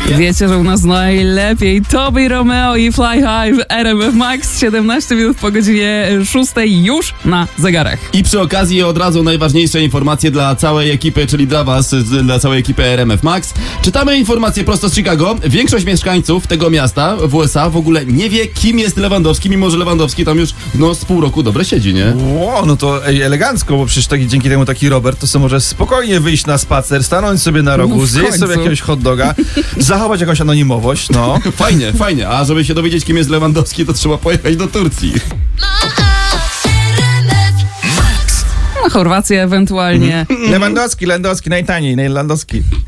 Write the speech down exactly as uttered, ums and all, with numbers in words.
Wiecie, że u nas najlepiej Tobi Romeo i Fly High w R M F Max. siedemnaście minut po godzinie szóstej już na zegarach. I przy okazji od razu najważniejsze informacje dla całej ekipy, czyli dla was, dla całej ekipy R M F Max. Czytamy informacje prosto z Chicago. Większość mieszkańców tego miasta w U S A w ogóle nie wie, kim jest Lewandowski, mimo że Lewandowski tam już no, z pół roku dobre siedzi, nie? Ło, no to ej, elegancko, bo przecież taki, dzięki temu taki Robert to sobie może spokojnie wyjść na spacer, stanąć sobie na rogu, No w zjeść końcu. sobie jakiegoś hot doga, zachować jakąś anonimowość, no. Fajnie, fajnie. A żeby się dowiedzieć, kim jest Lewandowski, to trzeba pojechać do Turcji. Na Chorwację ewentualnie. Lewandowski, Lewandowski, najtaniej, najlandowski.